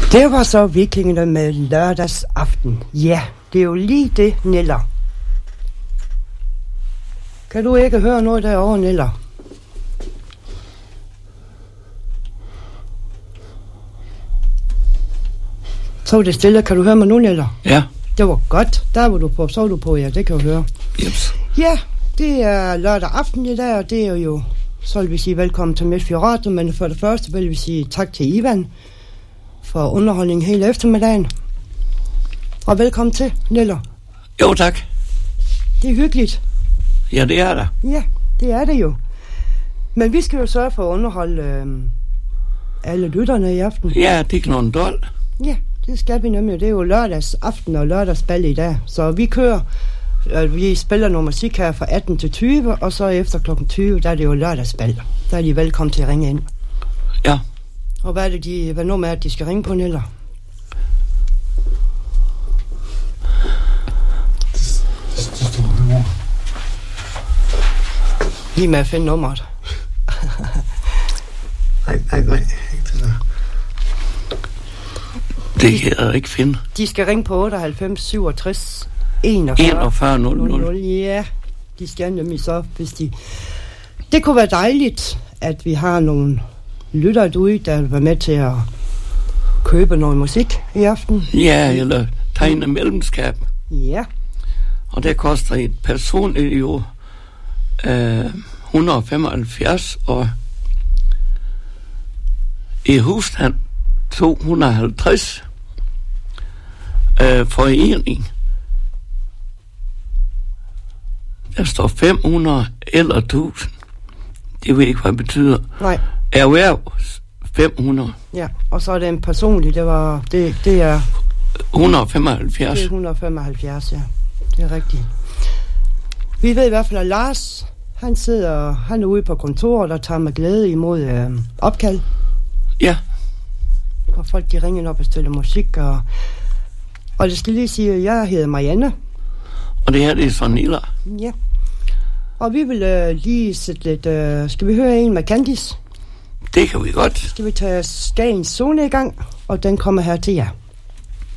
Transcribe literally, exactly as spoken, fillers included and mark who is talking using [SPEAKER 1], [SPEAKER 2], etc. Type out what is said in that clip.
[SPEAKER 1] Det var så Vikingerne med lørdagsaften. Ja, det er jo lige det, Neller. Kan du ikke høre noget derovre, Neller? Så var det stille. Kan du høre mig nu, Neller?
[SPEAKER 2] Ja.
[SPEAKER 1] Det var godt. Der var du på. Så var du på, ja. Det kan du høre.
[SPEAKER 2] Jeps.
[SPEAKER 1] Ja, det er lørdag aften i dag, og det er jo... Så vil vi sige velkommen til Midtfjord Radio, men for det første vil vi sige tak til Ivan for underholdning hele eftermiddagen. Og velkommen til, Neller.
[SPEAKER 2] Jo, tak.
[SPEAKER 1] Det er hyggeligt.
[SPEAKER 2] Ja, det er der.
[SPEAKER 1] Ja, det er det jo. Men vi skal jo sørge for at underholde øh, alle lytterne i aften.
[SPEAKER 2] Ja, det er knolden dold.
[SPEAKER 1] Ja, det skal vi nemlig. Det er jo lørdags aften og lørdagsbal i dag. Så vi kører, øh, vi spiller noget musik her fra atten til tyve, og så efter klokken tyve, der er det jo lørdagsbal. Der er de velkommen til at ringe ind.
[SPEAKER 2] Ja.
[SPEAKER 1] Og hvad er det, de, hvad nummer er det, de skal ringe på, Neller? Lige med at finde nummeret.
[SPEAKER 3] nej, nej, nej. Ikke det der.
[SPEAKER 2] Det kan jeg ikke finde.
[SPEAKER 1] De skal ringe på otteoghalvfems syvogtres enogfyrre
[SPEAKER 2] enogfyrre nul nul.
[SPEAKER 1] Ja, de skal nemlig så, hvis de... Det kunne være dejligt, at vi har nogle lyttere derude, der vil være med til at købe noget musik i aften.
[SPEAKER 2] Ja, eller tegne mellemskab.
[SPEAKER 1] Ja.
[SPEAKER 2] Og det koster et personligt jo øh, et hundrede og femoghalvfjerds, og i husstand to hundrede og halvtreds. Øh, forening. Der står fem hundrede eller tusind. Det ved jeg ikke, hvad det betyder.
[SPEAKER 1] Nej.
[SPEAKER 2] Erhverv fem hundrede.
[SPEAKER 1] Ja, og så er det en personlig, det var, det, det er...
[SPEAKER 2] et hundrede og femoghalvfjerds.
[SPEAKER 1] Det er et hundrede og femoghalvfjerds, ja. Det er rigtigt. Vi ved i hvert fald, at Lars, han sidder, han er ude på kontoret og tager med glæde imod øh, opkald.
[SPEAKER 2] Ja.
[SPEAKER 1] Og folk, de ringer op og stiller musik, og... Og det skal lige sige, at jeg hedder Marianne.
[SPEAKER 2] Og det her, det er så Nilla.
[SPEAKER 1] Ja. Og vi vil øh, lige sætte lidt... Øh, skal vi høre en med Candice?
[SPEAKER 2] Det kan vi godt.
[SPEAKER 1] Skal vi tage Skagens Zone i gang, og den kommer her til jer.